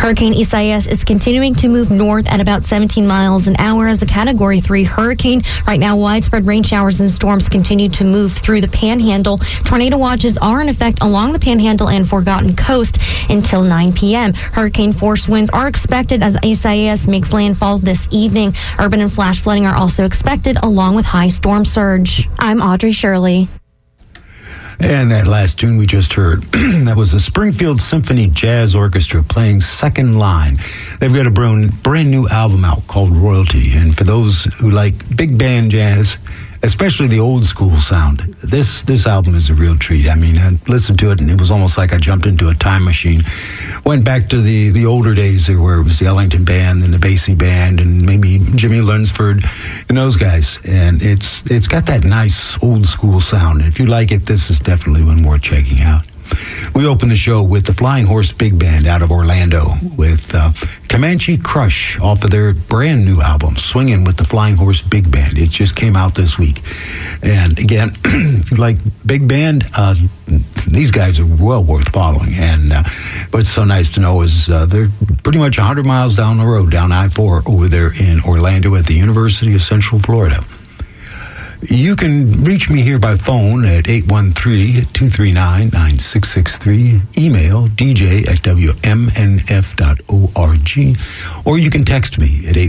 Hurricane Isaias is continuing to move north at about 17 miles an hour as a Category 3 hurricane. Right now, widespread rain showers and storms continue to move through the Panhandle. Tornado watches are in effect along the Panhandle and Forgotten Coast until 9 p.m. Hurricane force winds are expected as Isaias makes landfall this evening. Urban and flash flooding are also expected along with high storm surge. I'm Audrey Shirley. And that last tune we just heard, that was the Springfield Symphony Jazz Orchestra playing Second Line. They've got a brand new album out called Royalty. And for those who like big band jazz, especially the old school sound, this album is a real treat. I mean, I listened to it and it was almost like I jumped into a time machine. Went back to the older days where it was the Ellington Band and the Basie Band and maybe Jimmy Lunsford and those guys. And it's got that nice old school sound. And if you like it, this is definitely one worth checking out. We open the show with the Flying Horse Big Band out of Orlando with Comanche Crush off of their brand new album, Swinging with the Flying Horse Big Band. It just came out this week. And again, if you like big band, these guys are well worth following. And what's so nice to know is they're pretty much 100 miles down the road, down I-4 over there in Orlando at the University of Central Florida. You can reach me here by phone at 813-239-9663, email dj@wmnf.org, or you can text me at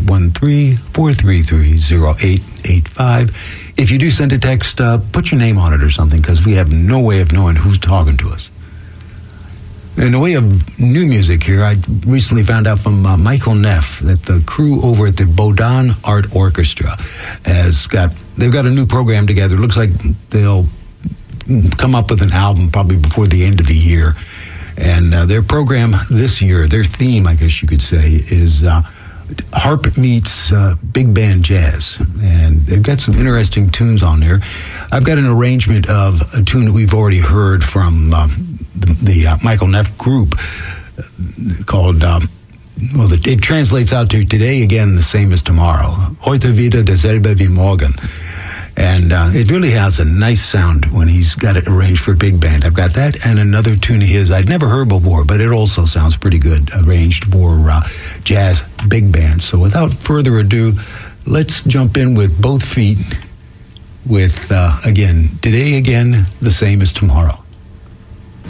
813-433-0885. If you do send a text, put your name on it or something, because we have no way of knowing who's talking to us. In the way of new music here, I recently found out from Michael Neff that the crew over at the Bodon Art Orchestra they've got a new program together. It looks like they'll come up with an album probably before the end of the year. And their program this year, their theme, I guess you could say, is harp meets big band jazz. And they've got some interesting tunes on there. I've got an arrangement of a tune that we've already heard from the Michael Neff group called, it translates out to Today Again, the Same as Tomorrow. Heute wieder dasselbe wie morgen. And it really has a nice sound when he's got it arranged for big band. I've got that and another tune of his I'd never heard before, but it also sounds pretty good, arranged for jazz big band. So without further ado, let's jump in with both feet with, again, Today Again, the Same as Tomorrow.